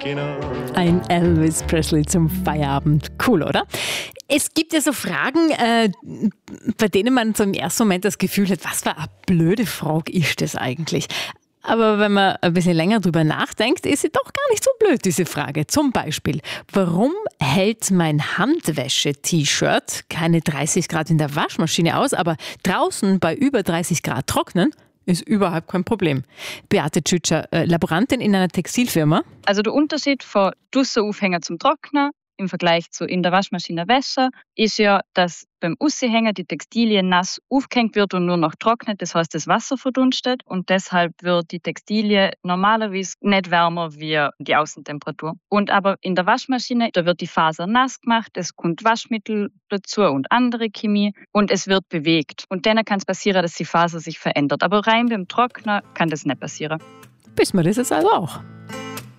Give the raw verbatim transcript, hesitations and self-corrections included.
Ein Elvis Presley zum Feierabend. Cool, oder? Es gibt ja so Fragen, äh, bei denen man so im ersten Moment das Gefühl hat, was für eine blöde Frage ist das eigentlich? Aber wenn man ein bisschen länger drüber nachdenkt, ist sie doch gar nicht so blöd, diese Frage. Zum Beispiel, warum hält mein Handwäsche-T-Shirt keine dreißig Grad in der Waschmaschine aus, aber draußen bei über dreißig Grad trocknen? Ist überhaupt kein Problem. Beate Tschütscher, äh, Laborantin in einer Textilfirma. Also der Unterschied von Dussenaufhänger zum Trocknen im Vergleich zu in der Waschmaschine Wäsche ist ja, dass beim Aushängen die Textilie nass aufgehängt wird und nur noch trocknet. Das heißt, das Wasser verdunstet und deshalb wird die Textilie normalerweise nicht wärmer wie die Außentemperatur. Und aber in der Waschmaschine, da wird die Faser nass gemacht, es kommt Waschmittel dazu und andere Chemie und es wird bewegt. Und dann kann es passieren, dass die Faser sich verändert. Aber rein beim Trocknen kann das nicht passieren. Wissen wir das jetzt also auch.